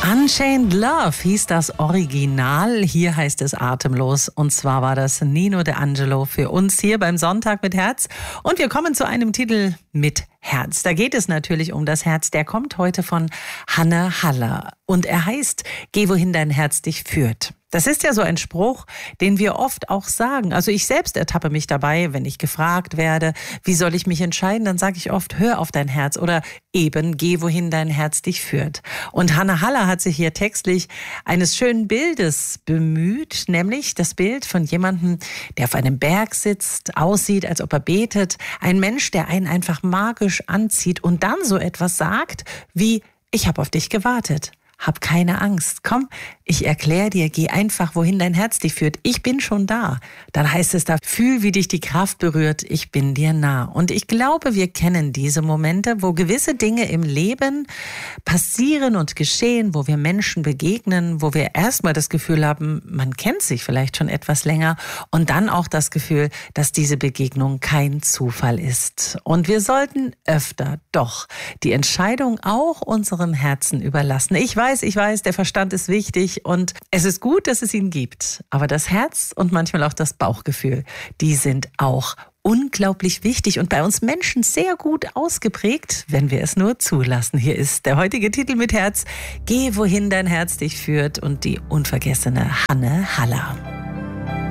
Unchained Love hieß das Original, hier heißt es Atemlos und zwar war das Nino D'Angelo für uns hier beim Sonntag mit Herz und wir kommen zu einem Titel mit Herz. Da geht es natürlich um das Herz, der kommt heute von Hanne Haller und er heißt Geh wohin dein Herz dich führt. Das ist ja so ein Spruch, den wir oft auch sagen. Also ich selbst ertappe mich dabei, wenn ich gefragt werde, wie soll ich mich entscheiden, dann sage ich oft, hör auf dein Herz oder eben geh wohin dein Herz dich führt. Und Hanne Haller hat sich hier textlich eines schönen Bildes bemüht, nämlich das Bild von jemandem, der auf einem Berg sitzt, aussieht, als ob er betet. Ein Mensch, der einen einfach magisch anzieht und dann so etwas sagt wie, ich habe auf dich gewartet. Hab keine Angst. Komm, ich erkläre dir, geh einfach, wohin dein Herz dich führt. Ich bin schon da. Dann heißt es da, fühl, wie dich die Kraft berührt. Ich bin dir nah. Und ich glaube, wir kennen diese Momente, wo gewisse Dinge im Leben passieren und geschehen, wo wir Menschen begegnen, wo wir erstmal das Gefühl haben, man kennt sich vielleicht schon etwas länger und dann auch das Gefühl, dass diese Begegnung kein Zufall ist. Und wir sollten öfter doch die Entscheidung auch unserem Herzen überlassen. Ich weiß, der Verstand ist wichtig und es ist gut, dass es ihn gibt. Aber das Herz und manchmal auch das Bauchgefühl, die sind auch unglaublich wichtig und bei uns Menschen sehr gut ausgeprägt, wenn wir es nur zulassen. Hier ist der heutige Titel mit Herz. Geh, wohin dein Herz dich führt und die unvergessene Hanne Haller.